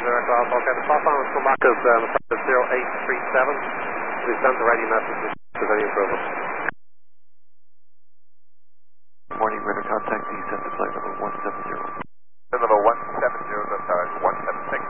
direct Alpha. Okay, the platform has come back as 0837. We've sent the ready message to any improvement. Morning, radar contact, descent to flight level 175.